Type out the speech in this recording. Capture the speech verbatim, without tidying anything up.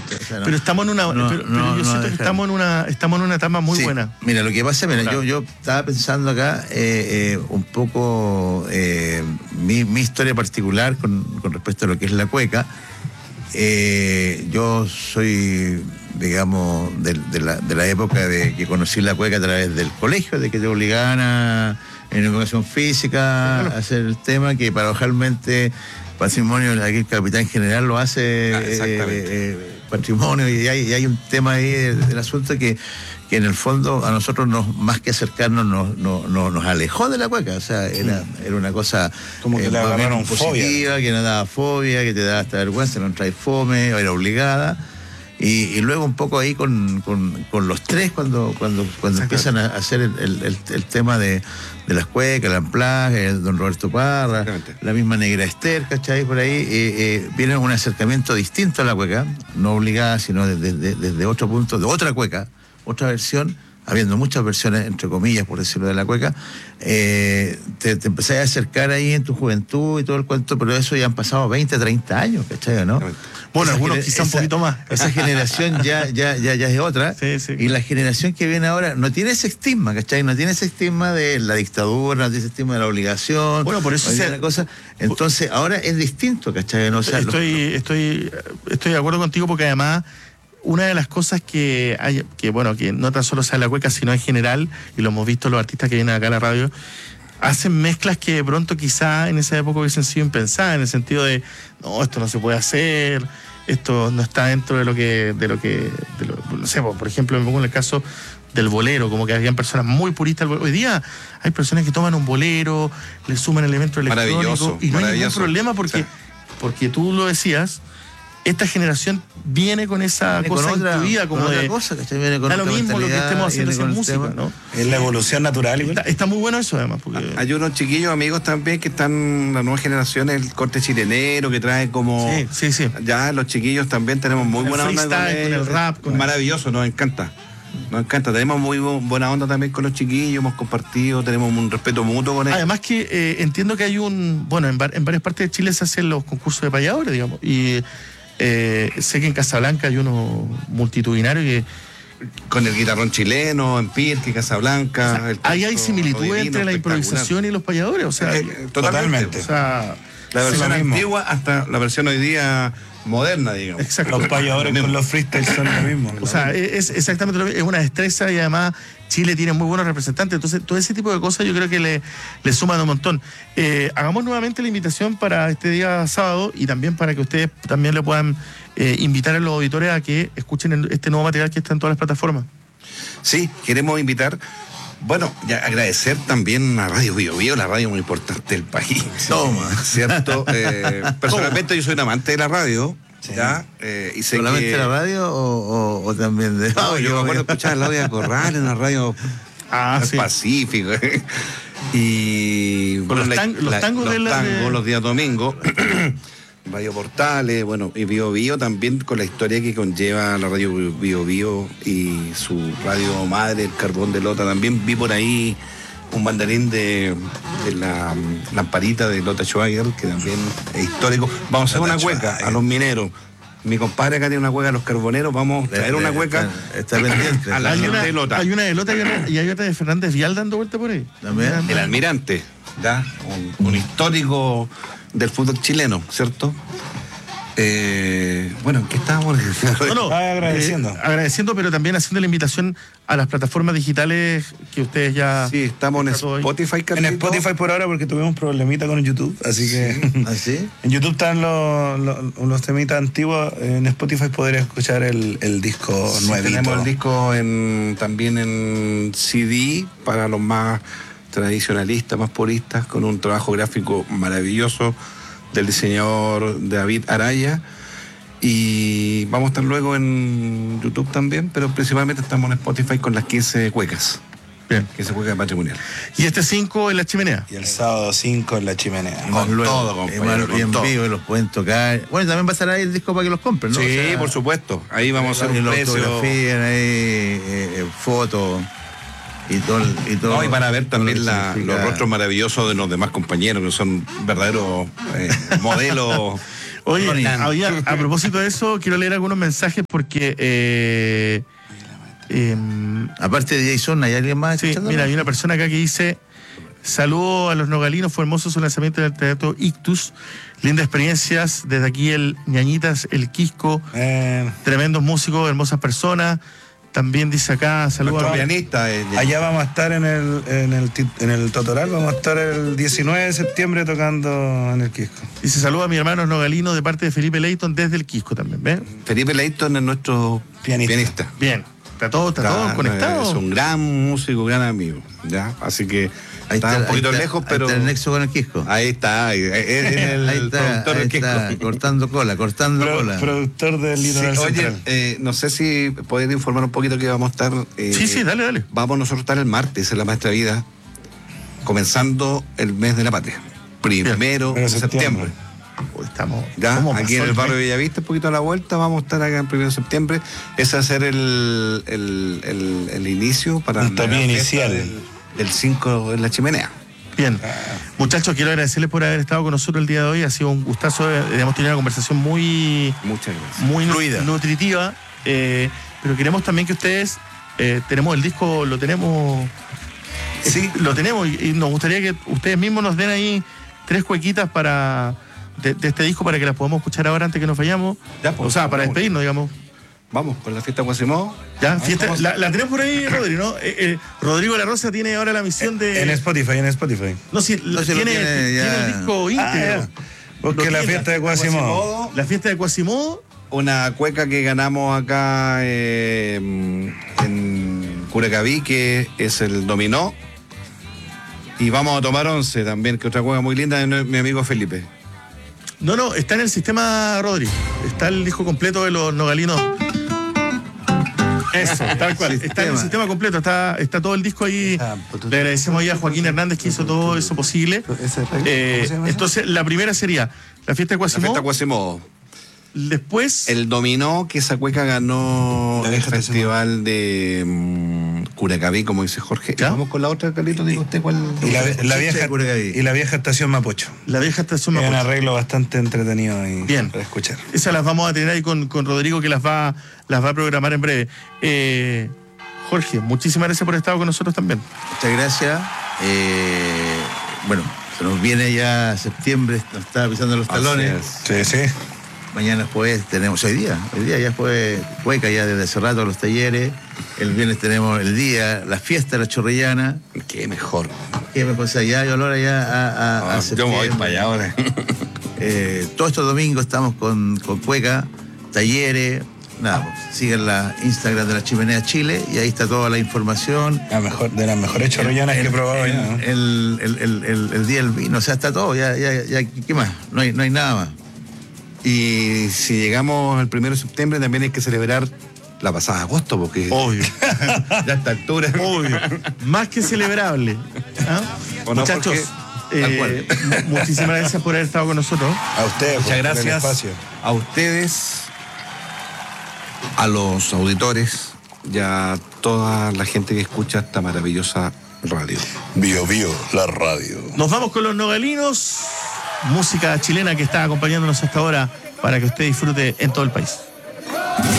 O sea, no, pero estamos en una, no, pero, pero no, yo no siento que estamos en una, estamos en una etapa muy sí, buena. Mira, lo que pasa, mira, claro. yo, yo estaba pensando acá eh, eh, un poco eh, mi, mi historia particular con, con respecto a lo que es la cueca. Eh, yo soy, digamos, de, de, la, de la época de que conocí la cueca a través del colegio, de que te obligaban a, en educación física a hacer el tema, que paradojalmente patrimonio, aquí el capitán general lo hace ah, eh, eh, patrimonio, y hay, y hay un tema ahí del, del asunto que, que en el fondo a nosotros nos, más que acercarnos nos, nos, nos, nos alejó de la cueca. O sea, era, mm. era una cosa como que eh, le agarraron positiva, fobia, que no daba fobia, que te daba hasta vergüenza, no trae fome, era obligada. Y, y luego un poco ahí con, con, con los tres, cuando cuando cuando empiezan a hacer el, el, el tema de, de las cuecas, el amplaje, el don Roberto Parra, la misma Negra Esther, ¿cachai? Por ahí eh, eh, viene un acercamiento distinto a la cueca, no obligada, sino desde, desde, desde otro punto, de otra cueca, otra versión, habiendo muchas versiones, entre comillas, por decirlo, de la cueca, eh, te, te empezás a acercar ahí en tu juventud y todo el cuento, pero eso ya han pasado veinte, treinta años, ¿cachai? ¿No? Bueno, esa algunos quizá un poquito más. Esa generación ya, ya, ya, ya es otra. Sí, sí. Y la generación que viene ahora no tiene ese estigma, ¿cachai? No tiene ese estigma de la dictadura, no tiene ese estigma de la obligación. Bueno, por eso se... cosa. Entonces, ahora es distinto, ¿cachai? ¿No? O sea, estoy, los... estoy, estoy de acuerdo contigo, porque además una de las cosas que hay, que bueno, que no tan solo sea la cueca, sino en general, y lo hemos visto los artistas que vienen acá a la radio, hacen mezclas que de pronto quizá en esa época hubiesen sido impensadas, en el sentido de, no, esto no se puede hacer, esto no está dentro de lo que, de lo que, de lo, no sé, por ejemplo, me pongo en el caso del bolero, como que habían personas muy puristas. Hoy día hay personas que toman un bolero, le suman elementos electrónicos y no hay ningún problema porque, sí. porque tú lo decías, esta generación viene con esa viene cosa con otra, incluida, como de, cosa, que viene con da lo mismo lo que estemos haciendo en música, ¿no? Es la evolución natural. Está, está muy bueno eso, además. Porque... Hay unos chiquillos amigos también que están, la nueva generación, el corte chilenero, que trae como... Sí, sí, sí. Ya los chiquillos también tenemos muy el buena onda. Con, con el rap. Con maravilloso, nos encanta. Nos encanta, tenemos muy buena onda también con los chiquillos, hemos compartido, tenemos un respeto mutuo con ellos. Además que eh, entiendo que hay un... Bueno, en, en varias partes de Chile se hacen los concursos de payadores, digamos, y... Eh, sé que en Casablanca hay uno multitudinario que con el guitarrón chileno, en Pirque, Casablanca. O sea, el ahí hay similitudes entre la improvisación y los payadores, o sea, eh, totalmente. O sea, la versión antigua hasta la versión hoy día moderna, digamos. Exacto. Los payadores con los freestyles son lo mismo. O sea, es exactamente lo mismo, es una destreza y además Chile tiene muy buenos representantes, entonces todo ese tipo de cosas yo creo que le, le suman un montón. Eh, hagamos nuevamente la invitación para este día sábado y también para que ustedes también le puedan eh, invitar a los auditores a que escuchen el, este nuevo material que está en todas las plataformas. Sí, queremos invitar, bueno, ya agradecer también a Radio Bio Bio, la radio muy importante del país. Toma, ¿cierto? Eh, personalmente yo soy un amante de la radio. Sí. ¿Ya? Eh, y sé ¿solamente que... la radio o, o, o también de.? No, yo me acuerdo de escuchar la radio Corral en la radio ah, sí. Pacífico. Y. Bueno, los, tang- la, los tangos los de la. Tangos, De... los días domingos. Radio Portales, bueno, y Bio Bio también con la historia que conlleva la radio Bio Bio y su radio madre, el Carbón de Lota. También vi por ahí un banderín de, de la lamparita de Lota Schwager, que también es histórico. Vamos a hacer una cueca a los mineros. Mi compadre acá tiene una cueca a los carboneros, vamos a traer una cueca. Está, está pendiente. A la hay, gente una, de Lota. Hay una de Lota y hay otra de Fernández Vial dando vuelta por ahí. También. El Almirante, ¿ya? Un, un histórico del fútbol chileno, ¿cierto? Eh, bueno, ¿en qué estábamos? No, no, ah, agradeciendo. Eh, agradeciendo, pero también haciendo la invitación a las plataformas digitales que ustedes ya... Sí, estamos en Spotify, Carlito. En Spotify por ahora porque tuvimos un problemita con YouTube, así que... ¿Ah, sí? En YouTube están los, los, los temitas antiguos, en Spotify podría escuchar el, el disco sí, nuevito. Tenemos el disco en, también en C D para los más tradicionalistas, más puristas, con un trabajo gráfico maravilloso del diseñador David Araya, y vamos a estar luego en YouTube también, pero principalmente estamos en Spotify con las quince cuecas. Bien. quince cuecas patrimonial. Y este cinco en la Chimenea. Y el sábado cinco en la Chimenea. Con luego, todo, compañero, bien vivo, los pueden tocar. Bueno, también va a estar ahí el disco para que los compren, ¿no? Sí, o sea, por supuesto. Ahí vamos a hacer un precio. Fotografías, ahí, eh, fotos. Y todo, y todo no, y para ver también lo la, los rostros maravillosos de los demás compañeros, que son verdaderos eh, modelos. Oye, Ronnie. había, a propósito de eso, quiero leer algunos mensajes porque... Eh, eh, Aparte de Jason, ¿hay alguien más? sí, escuchándonos? mira, hay una persona acá que dice... Saludo a los nogalinos, fue hermoso su lanzamiento del Teatro Ictus. Lindas experiencias. Desde aquí el Ñañitas, el Quisco. Eh, Tremendos músicos, hermosas personas. También dice acá, saludos Nuestro a... pianista. eh, allá vamos a estar en el, en, el, ti- en el Totoral, vamos a estar el diecinueve de septiembre tocando en el Quisco. Dice, saludos a mi hermano nogalino de parte de Felipe Leighton desde el Quisco también, ¿ves? Felipe Leighton es nuestro Pianista. pianista. Bien. Está todo, está todo Está- conectado. Es un gran músico, gran amigo. ¿Ya? Así que Ahí está, un poquito ahí está, lejos, ahí pero. está el nexo con el Quisco. Ahí está, ahí, es el, Ahí está, productor ahí del Quisco. está, cortando cola, cortando Pro- cola. productor del Sí, Litoral oye, Central. eh, no sé si podés informar un poquito que vamos a estar. eh, Sí, sí, dale, dale. Vamos nosotros a estar el martes en la Maestra Vida, comenzando el mes de la patria. Primero Primero de de septiembre. septiembre. Uy, estamos... Ya, ¿cómo aquí en pasó el barrio de mes? Bellavista, un poquito a la vuelta, vamos a estar acá el primero de septiembre. Ese va a ser el, el, el, el inicio para El la tapiz fiesta inicial. del, del cinco en la chimenea. Bien. Muchachos, quiero agradecerles por haber estado con nosotros el día de hoy. Ha sido un gustazo. eh, Hemos tenido una conversación muy... Muchas gracias. muy nu- Fluida. nutritiva, eh, pero queremos también que ustedes, eh, tenemos el disco, lo tenemos, Sí. lo tenemos y, y nos gustaría que ustedes mismos nos den ahí tres cuequitas para de, de este disco para que las podamos escuchar ahora antes que nos vayamos, Ya, pues, o sea, para vamos. despedirnos, digamos. Vamos con la fiesta Guasimó. Ya, fiesta, vamos. la, la tenemos por ahí, Rodrigo, ¿no? Eh, eh, Rodrigo La Rosa tiene ahora la misión de... En Spotify, en Spotify. no, sí, No, se lo tiene, tiene ya. tiene el disco íntegro. Ah, ya. Porque Lo la tiene. fiesta de Quasimodo. La fiesta de Quasimodo. Una cueca que ganamos acá eh, en Curacaví, que es el dominó. Y vamos a tomar once también, que otra cueca muy linda de mi amigo Felipe. No, no, está en el sistema, Rodri. Está el disco completo de los nogalinos. Eso, tal cual. Está en el Sistema. sistema completo, está, está todo el disco ahí. Le agradecemos ahí a Joaquín Hernández que hizo todo eso posible. Eh, entonces, la primera sería la fiesta de La fiesta Quasimodo. Guasimó. Después, El dominó, que esa cueca ganó La el vieja festival de mm, Curacaví, como dice Jorge. ¿Ya? Vamos con la otra, Carlito, diga usted cuál. Y la, la Chicha vieja, de Curacaví. y la vieja estación Mapocho. la vieja estación Es un Mapocho. arreglo bastante entretenido y Bien. para escuchar. Esas las vamos a tener ahí con, con Rodrigo que las va, las va a programar en breve. Eh, Jorge, muchísimas gracias por estar con nosotros también. Muchas gracias. Eh, bueno, se nos viene ya septiembre, nos está pisando los talones. Así Sí, sí. Mañana jueves tenemos, hoy día, hoy día ya fue cueca ya desde hace rato los talleres. El viernes tenemos el día, la fiesta de la Chorrillana. Qué mejor. ¿Qué me pasa allá? Yo olor allá a, a, a Ah, yo me voy septiembre. para allá ahora. Eh, todos estos domingos estamos con, con cueca, talleres. Nada, pues, sigan la Instagram de la Chimenea Chile y ahí está toda la información. La mejor, de las mejores chorrillanas que he probado el, ya, ¿no? el, el, el, el- el día del vino, o sea, está todo, ya, ya, ya, ¿qué más? No hay, no hay nada más. Y si llegamos al primero de septiembre, también hay que celebrar la pasada de agosto, porque Obvio. ya a esta altura. Obvio. Más que celebrable. ¿Ah? ¿O no? Muchachos, Porque- tal eh, cual. mu- muchísimas gracias por haber estado con nosotros. A ustedes, Muchas por el gracias espacio. a ustedes, a los auditores y a toda la gente que escucha esta maravillosa radio. Bio Bio, la radio. Nos vamos con los nogalinos, música chilena que está acompañándonos hasta ahora para que usted disfrute en todo el país.